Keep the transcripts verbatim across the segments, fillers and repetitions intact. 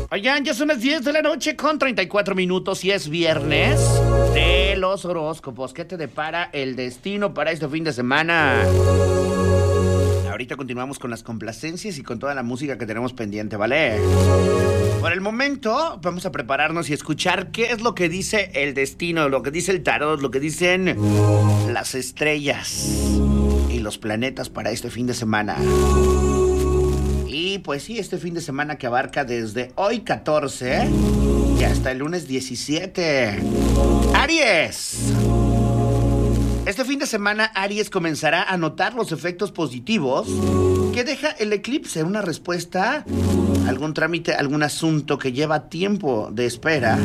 Oigan, ya son las diez de la noche con treinta y cuatro minutos y es viernes de los horóscopos. ¿Qué te depara el destino para este fin de semana? Ahorita continuamos con las complacencias y con toda la música que tenemos pendiente, ¿vale? Por el momento, vamos a prepararnos y escuchar qué es lo que dice el destino, lo que dice el tarot, lo que dicen las estrellas y los planetas para este fin de semana. Y pues sí, este fin de semana que abarca desde hoy catorce y hasta el lunes diecisiete. ¡Aries! Este fin de semana, Aries comenzará a notar los efectos positivos que deja el eclipse, una respuesta a algún trámite, algún asunto que lleva tiempo de espera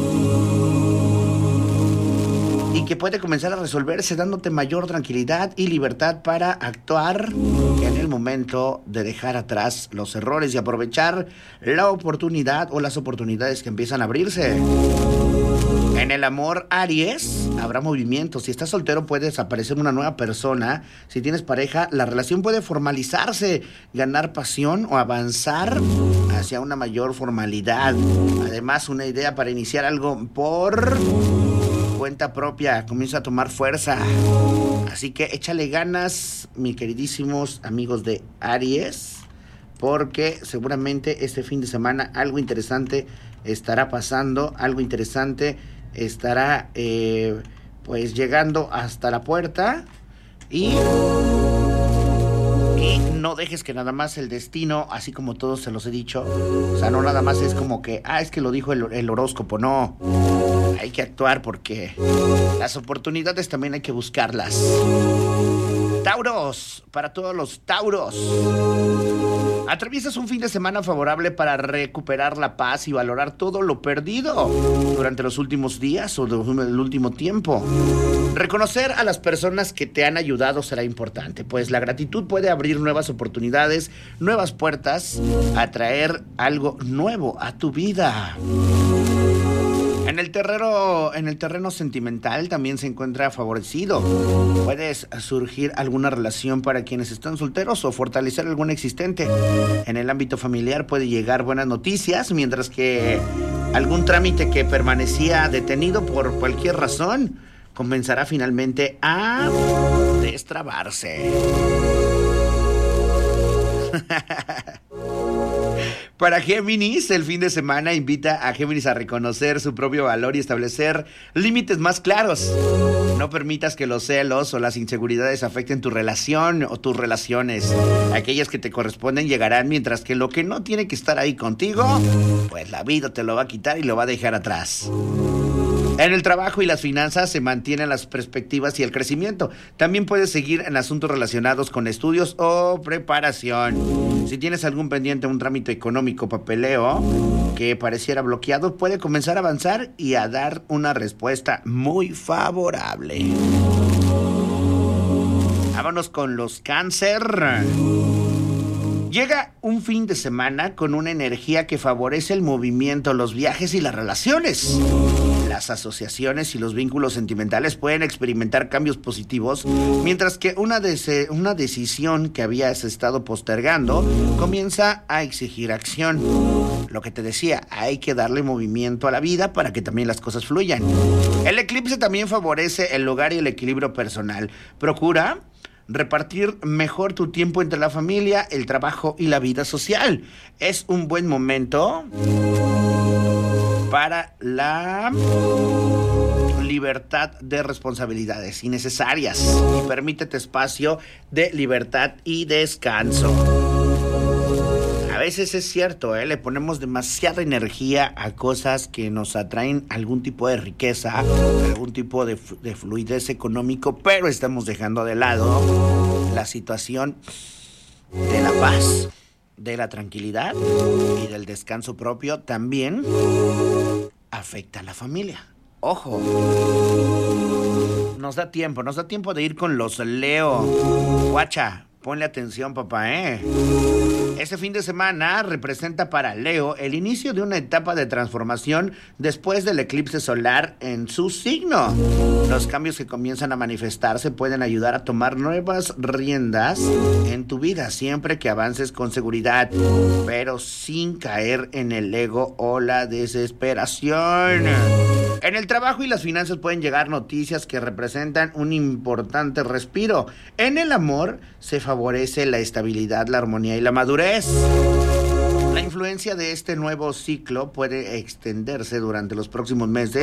y que puede comenzar a resolverse dándote mayor tranquilidad y libertad para actuar en el momento de dejar atrás los errores y aprovechar la oportunidad o las oportunidades que empiezan a abrirse. En el amor, Aries, habrá movimiento. Si estás soltero, puedes aparecer una nueva persona. Si tienes pareja, la relación puede formalizarse, ganar pasión o avanzar hacia una mayor formalidad. Además, una idea para iniciar algo por cuenta propia comienza a tomar fuerza. Así que échale ganas, mis queridísimos amigos de Aries, porque seguramente este fin de semana algo interesante estará pasando, algo interesante estará eh, pues llegando hasta la puerta y, y no dejes que nada más el destino, así como todos se los he dicho, o sea, no nada más es como que, ah, es que lo dijo el, el horóscopo, no, hay que actuar porque las oportunidades también hay que buscarlas. Tauros, para todos los Tauros. Atraviesas un fin de semana favorable para recuperar la paz y valorar todo lo perdido durante los últimos días o el último tiempo. Reconocer a las personas que te han ayudado será importante, pues la gratitud puede abrir nuevas oportunidades, nuevas puertas, atraer algo nuevo a tu vida. En el terreno, en el terreno sentimental también se encuentra favorecido. Puedes surgir alguna relación para quienes están solteros o fortalecer alguna existente. En el ámbito familiar puede llegar buenas noticias, mientras que algún trámite que permanecía detenido por cualquier razón comenzará finalmente a destrabarse. Para Géminis, el fin de semana invita a Géminis a reconocer su propio valor y establecer límites más claros. No permitas que los celos o las inseguridades afecten tu relación o tus relaciones. Aquellas que te corresponden llegarán, mientras que lo que no tiene que estar ahí contigo, pues la vida te lo va a quitar y lo va a dejar atrás. En el trabajo y las finanzas se mantienen las perspectivas y el crecimiento. También puedes seguir en asuntos relacionados con estudios o preparación. Si tienes algún pendiente, un trámite económico, papeleo que pareciera bloqueado, puede comenzar a avanzar y a dar una respuesta muy favorable. Vámonos con los Cáncer. Llega un fin de semana con una energía que favorece el movimiento, los viajes y las relaciones. Las asociaciones y los vínculos sentimentales pueden experimentar cambios positivos, mientras que una, de- una decisión que habías estado postergando comienza a exigir acción. Lo que te decía, hay que darle movimiento a la vida para que también las cosas fluyan. El eclipse también favorece el hogar y el equilibrio personal. Procura repartir mejor tu tiempo entre la familia, el trabajo y la vida social. Es un buen momento para la libertad de responsabilidades innecesarias y permítete espacio de libertad y descanso. A veces es cierto, ¿eh? Le ponemos demasiada energía a cosas que nos atraen algún tipo de riqueza, algún tipo de, de fluidez económico, pero estamos dejando de lado la situación de la paz, de la tranquilidad y del descanso propio. También afecta a la familia. Ojo, nos da tiempo, nos da tiempo de ir con los Leo. Guacha, Ponle atención, papá, ¿eh? Este fin de semana representa para Leo el inicio de una etapa de transformación después del eclipse solar en su signo. Los cambios que comienzan a manifestarse pueden ayudar a tomar nuevas riendas en tu vida, siempre que avances con seguridad, pero sin caer en el ego o la desesperación. En el trabajo y las finanzas pueden llegar noticias que representan un importante respiro. En el amor se favorece la estabilidad, la armonía y la madurez. La influencia de este nuevo ciclo puede extenderse durante los próximos meses